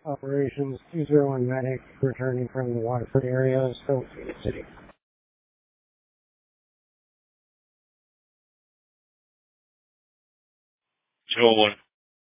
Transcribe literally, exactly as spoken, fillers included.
Operations two zero one medic returning from the Waterford area, Stoke City. two oh one.